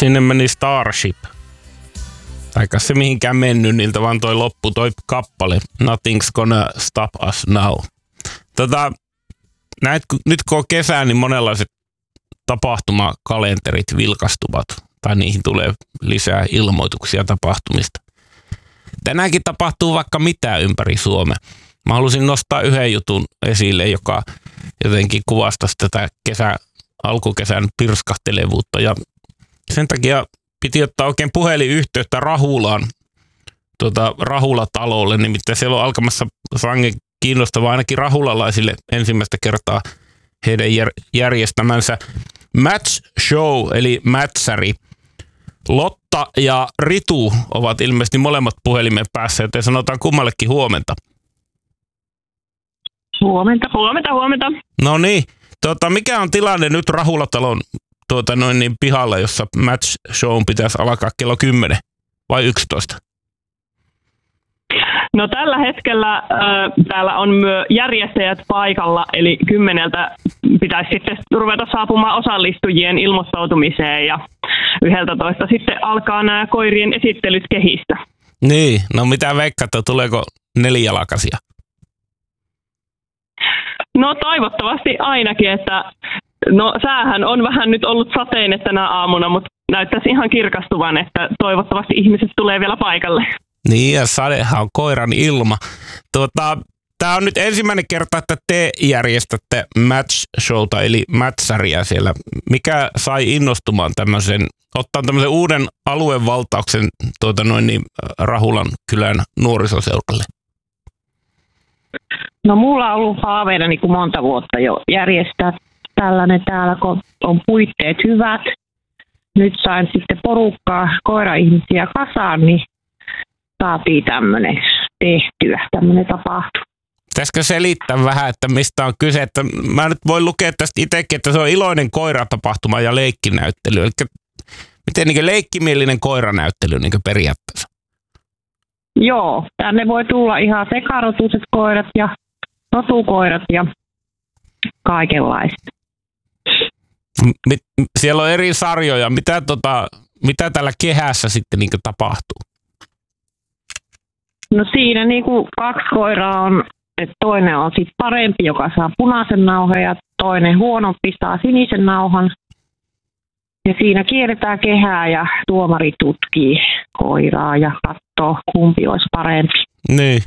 Sinne meni Starship. Taikka se mihinkään mennyt niiltä, vaan toi kappale. Nothing's gonna stop us now. Nyt kun on kesä, niin monenlaiset tapahtumakalenterit vilkastuvat. Tai niihin tulee lisää ilmoituksia tapahtumista. Tänäänkin tapahtuu vaikka mitä ympäri Suomea. Mä halusin nostaa yhden jutun esille, joka jotenkin kuvastaisi tätä alkukesän pirskahtelevuutta. Ja sen takia piti ottaa oikein puhelinyhteyttä Rahulaan, Rahula-talolle. Nimittäin siellä on alkamassa sangen kiinnostavaa ainakin rahulalaisille ensimmäistä kertaa heidän järjestämänsä match show, eli mätsäri. Lotta ja Ritu ovat ilmeisesti molemmat puhelimen päässä, joten sanotaan kummallekin huomenta. Huomenta. No niin, mikä on tilanne nyt Rahulatalon pihalla, jossa match show pitäisi alkaa kello 10 vai 11? No tällä hetkellä täällä on myös järjestäjät paikalla, eli 10 pitäisi sitten ruveta saapumaan osallistujien ilmoittautumiseen ja 11 sitten alkaa nämä koirien esittelyt kehistä. Niin, no mitä veikkaatte, tuleeko nelijalkaisia? No toivottavasti ainakin, että säähän on vähän nyt ollut sateinen tänä aamuna, mutta näyttäisi ihan kirkastuvan, että toivottavasti ihmiset tulee vielä paikalle. Niin, ja sadehan on koiran ilma. Tämä on nyt ensimmäinen kerta, että te järjestätte match showta, eli mätsäriä siellä. Mikä sai innostumaan ottaa tämmöisen uuden aluevaltauksen Rahulan kylän nuorisoseuralle? No mulla on ollut haaveena niin kuin monta vuotta jo järjestää tällainen täällä, kun on puitteet hyvät. Nyt sain sitten porukkaa koira-ihmisiä kasaan, niin saatiin tämmöinen tehtyä, tämmöinen tapahtuma. Pitäisikö selittää vähän, että mistä on kyse? Että mä nyt voin lukea tästä itsekin, että se on iloinen koiratapahtuma ja leikkinäyttely. Eli miten niin leikkimielinen koiranäyttely niin periaatteessa? Joo, tänne voi tulla ihan sekarotuiset koirat ja rotukoirat ja kaikenlaista. Siellä on eri sarjoja. Mitä tällä kehässä sitten niin tapahtuu? No siinä niin kuin 2 koiraa on, että toinen on sitten parempi, joka saa punaisen nauhan ja toinen huonompi saa sinisen nauhan. Ja siinä kierretään kehää ja tuomari tutkii koiraa ja katsoo, kumpi olisi parempi. Niin.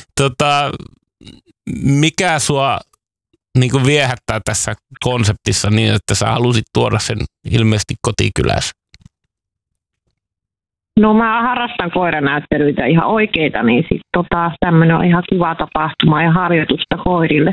Mikä sua niin kuin viehättää tässä konseptissa niin, että sä halusit tuoda sen ilmeisesti kotikylässä? No mä harrastan koiranäyttelyitä ihan oikeita, niin sitten tämmöinen on ihan kiva tapahtuma ja harjoitusta koirille.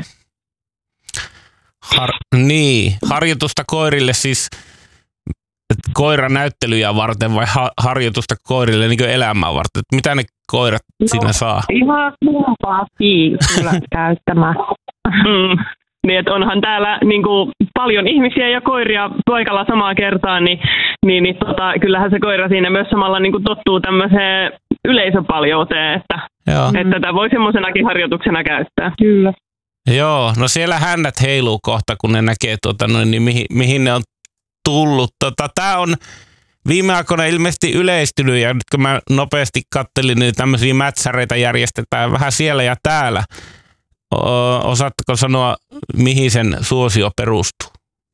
Harjoitusta koirille siis koiranäyttelyjä varten vai harjoitusta koirille niin kuin elämää varten? Mitä ne koirat siinä saa? Ihan kumpaakin kyllä käyttämään. Niin, että onhan täällä niin kuin paljon ihmisiä ja koiria paikalla samaa kertaa, niin kyllähän se koira siinä myös samalla niin kuin tottuu tämmöiseen yleisöpaljouteen, että tätä voi semmoisenakin harjoituksena käyttää. Kyllä. Joo, no siellä hännät heiluu kohta, kun ne näkee niin mihin ne on tullut. Tämä on viime aikoina ilmeisesti yleistynyt, ja nyt kun mä nopeasti kattelin, niin tämmöisiä mätsäreitä järjestetään vähän siellä ja täällä. Osaatteko sanoa, mihin sen suosio perustuu?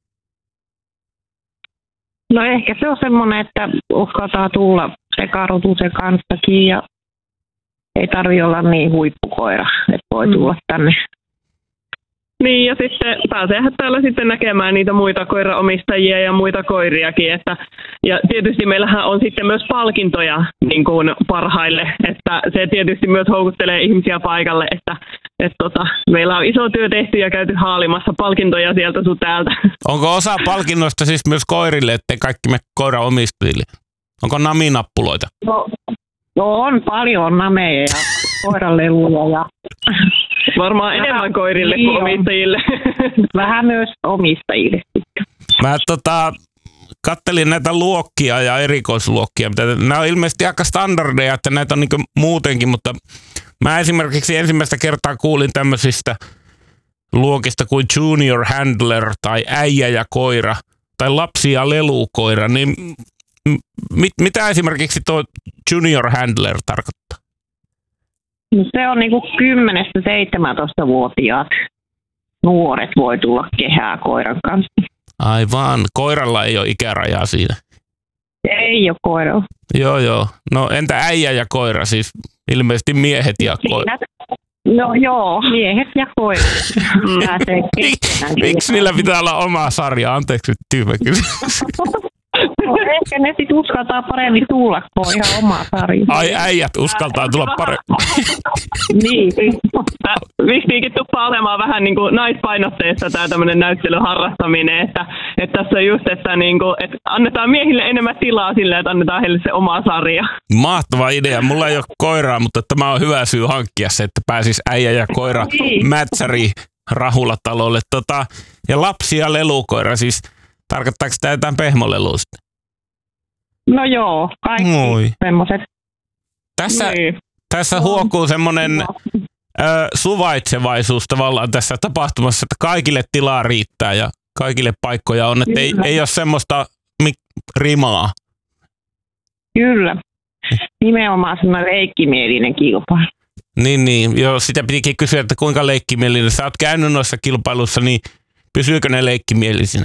No ehkä se on semmoinen, että uskaltaa tulla sekarotuisen kanssakin ja ei tarvitse olla niin huippukoira, että voi tulla tänne. Niin, ja sitten pääseehän täällä sitten näkemään niitä muita koiraomistajia ja muita koiriakin. Ja tietysti meillähän on sitten myös palkintoja niin kuin parhaille, että se tietysti myös houkuttelee ihmisiä paikalle, että meillä on iso työ tehty ja käyty haalimassa palkintoja sieltä sun täältä. Onko osa palkinnoista siis myös koirille, ettei kaikki me koiraomistajille? Onko naminappuloita? No on paljon nameja ja koiraleluja ja varmaan enemmän koirille kuin omistajille. Vähän myös omistajille. Mä kattelin näitä luokkia ja erikoisluokkia. Nämä on ilmeisesti aika standardeja, että näitä on niin muutenkin, mutta mä esimerkiksi ensimmäistä kertaa kuulin tämmöisistä luokista kuin junior handler tai äijä ja koira tai lapsi ja lelukoira, niin mitä esimerkiksi tuo junior handler tarkoittaa? No se on niinku 10-17-vuotiaat nuoret voi tulla kehää koiran kanssa. Aivan. Koiralla ei ole ikärajaa siinä. Ei ole koiralla. Joo. No entä äijä ja koira? Siis ilmeisesti miehet ja koira. No joo, miehet ja koira. Miksi niillä pitää olla oma sarja? Anteeksi, tyhmä kysymys. No, ehkä ne sit uskaltaa paremmin tulla, kun on ihan oma sarja. Ai äijät uskaltaa tulla paremmin. Niin. Vistiinkin tuppaa olemaan vähän niin kuin naispainotteista tämä tämmöinen näyttelyn harrastaminen, että tässä on just, että, niin kuin, että annetaan miehille enemmän tilaa silleen, että annetaan heille se oma sarja. Mahtava idea. Mulla ei ole koiraa, mutta tämä on hyvä syy hankkia se, että pääsis äijä ja koira mätsäri Rahulatalolle. Ja lapsi ja lelukoira, siis tarkoittaako tämä jotain pehmolelua sitten? No joo, kaikki semmoiset. Tässä huokuu semmoinen suvaitsevaisuus tavallaan tässä tapahtumassa, että kaikille tilaa riittää ja kaikille paikkoja on, että ei ole semmoista rimaa. Kyllä. Nimenomaan semmoinen leikkimielinen kilpailu. Niin. Joo, sitä pitikin kysyä, että kuinka leikkimielinen. Sä oot käynyt noissa kilpailuissa, niin pysyykö ne leikkimielisinä?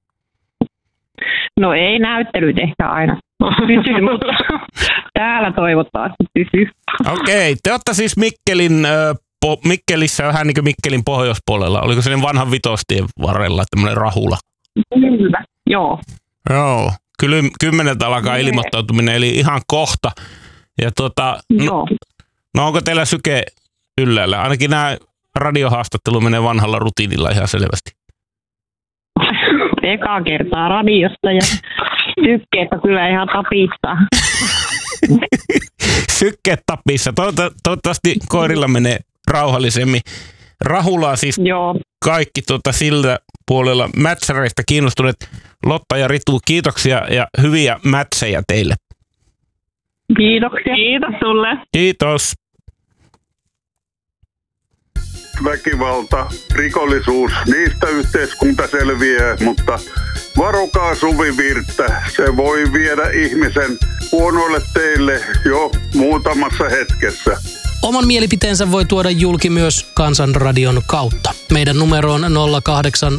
No ei näyttelyt ehkä aina pysy, mutta täällä toivottavasti pysyy. Okei, te olette siis Mikkelissä vähän niin kuin Mikkelin pohjoispuolella. Oliko se vanhan Vitostien varrella tämmöinen Rahula? Kyllä, joo. Joo, kyllä 10 alkaa ilmoittautuminen, eli ihan kohta. Ja no onko teillä syke yllällä? Ainakin nämä radiohaastattelu menee vanhalla rutiinilla ihan selvästi. Ekaa kertaa radiosta ja sykkeet on kyllä ihan tapissa. Sykkeet tapissa. Toivottavasti koirilla menee rauhallisemmin. Rahulaa siis kaikki sillä puolella mätsäreistä kiinnostuneet. Lotta ja Ritu, kiitoksia ja hyviä mätsejä teille. Kiitoksia. Kiitos sulle. Kiitos. Väkivalta, rikollisuus, niistä yhteiskunta selviää, mutta varokaa suvivirttä. Se voi viedä ihmisen huonoille teille jo muutamassa hetkessä. Oman mielipiteensä voi tuoda julki myös Kansanradion kautta. Meidän numero on 08